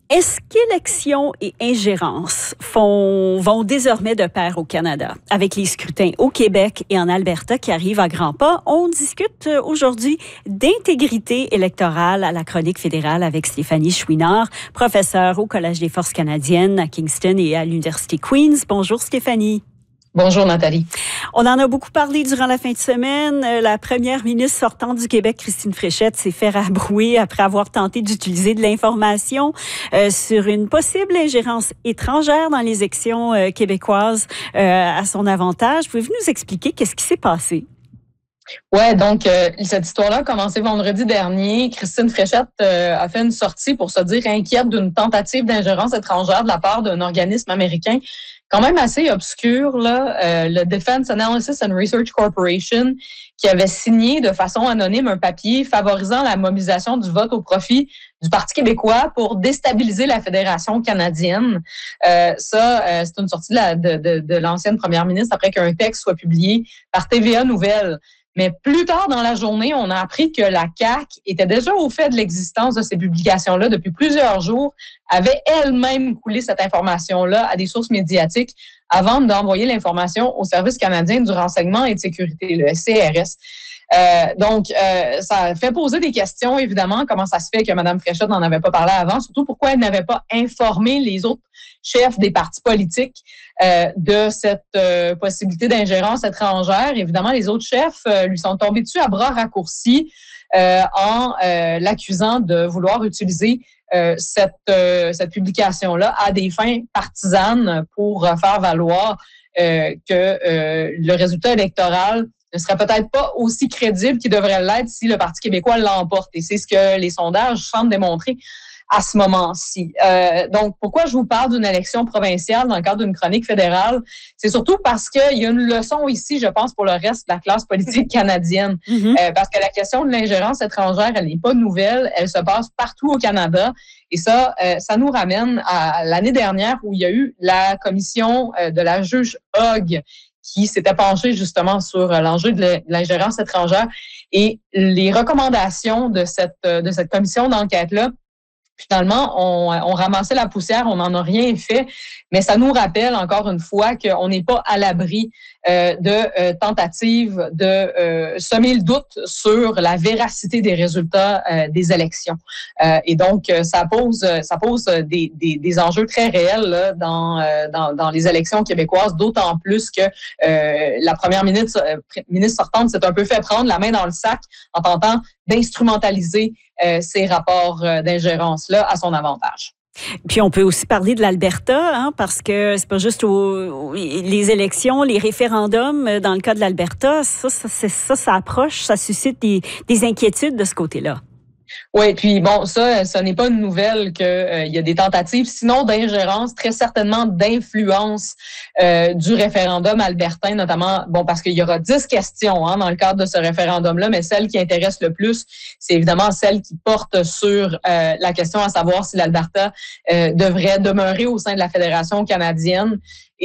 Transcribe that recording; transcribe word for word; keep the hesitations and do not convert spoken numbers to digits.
Est-ce qu'élection et ingérence font, vont désormais de pair au Canada? Avec les scrutins au Québec et en Alberta qui arrivent à grands pas, on discute aujourd'hui d'intégrité électorale à la chronique fédérale avec Stéphanie Chouinard, professeure au Collège des forces canadiennes à Kingston et à l'Université Queen's. Bonjour Stéphanie. Bonjour Nathalie. On en a beaucoup parlé durant la fin de semaine. La première ministre sortante du Québec, Christine Fréchette, s'est fait rabrouer après avoir tenté d'utiliser de l'information euh, sur une possible ingérence étrangère dans les élections euh, québécoises euh, à son avantage. Pouvez-vous nous expliquer qu'est-ce qui s'est passé? Ouais, donc euh, cette histoire-là a commencé vendredi dernier. Christine Fréchette euh, a fait une sortie pour se dire inquiète d'une tentative d'ingérence étrangère de la part d'un organisme américain quand même assez obscur, là, euh, le Defense Analysis and Research Corporation, qui avait signé de façon anonyme un papier favorisant la mobilisation du vote au profit du Parti québécois pour déstabiliser la Fédération canadienne. Euh, ça, euh, c'est une sortie de, la, de, de, de l'ancienne première ministre après qu'un texte soit publié par T V A Nouvelles. Mais plus tard dans la journée, on a appris que la C A Q était déjà au fait de l'existence de ces publications-là depuis plusieurs jours, avait elle-même coulé cette information-là à des sources médiatiques avant d'envoyer l'information au Service canadien du renseignement et de sécurité, le S C R S. Euh, donc, euh, ça fait poser des questions, évidemment, comment ça se fait que Mme Fréchette n'en avait pas parlé avant, surtout pourquoi elle n'avait pas informé les autres chefs des partis politiques euh, de cette euh, possibilité d'ingérence étrangère. Évidemment, les autres chefs euh, lui sont tombés dessus à bras raccourcis euh, en euh, l'accusant de vouloir utiliser euh, cette, euh, cette publication-là à des fins partisanes pour faire valoir euh, que euh, le résultat électoral ne serait peut-être pas aussi crédible qu'il devrait l'être si le Parti québécois l'emporte. Et c'est ce que les sondages semblent démontrer à ce moment-ci. Euh, donc, pourquoi je vous parle d'une élection provinciale dans le cadre d'une chronique fédérale? C'est surtout parce qu'il y a une leçon ici, je pense, pour le reste de la classe politique canadienne. Mm-hmm. Euh, parce que la question de l'ingérence étrangère, elle n'est pas nouvelle. Elle se passe partout au Canada. Et ça, euh, ça nous ramène à l'année dernière où il y a eu la commission euh, de la juge Hogg qui s'était penchée justement sur l'enjeu de l'ingérence étrangère et les recommandations de cette, de cette commission d'enquête-là. Finalement, on, on ramassait la poussière, on n'en a rien fait, mais ça nous rappelle encore une fois qu'on n'est pas à l'abri euh, de euh, tentatives de euh, semer le doute sur la véracité des résultats euh, des élections. Euh, et donc, ça pose, ça pose des, des, des enjeux très réels là, dans, euh, dans, dans les élections québécoises, d'autant plus que euh, la première ministre, euh, ministre sortante s'est un peu fait prendre la main dans le sac en tentant d'instrumentaliser euh, ces rapports euh, d'ingérence-là à son avantage. Puis on peut aussi parler de l'Alberta, hein, parce que c'est pas juste au, les élections, les référendums. Dans le cas de l'Alberta, ça, ça, c'est, ça, ça approche, ça suscite des, des inquiétudes de ce côté-là. Oui, puis bon, ça, ce n'est pas une nouvelle qu'il euh, y a des tentatives, sinon d'ingérence, très certainement d'influence euh, du référendum albertain, notamment, bon, parce qu'il y aura dix questions hein, dans le cadre de ce référendum-là, mais celle qui intéresse le plus, c'est évidemment celle qui porte sur euh, la question à savoir si l'Alberta euh, devrait demeurer au sein de la Fédération canadienne.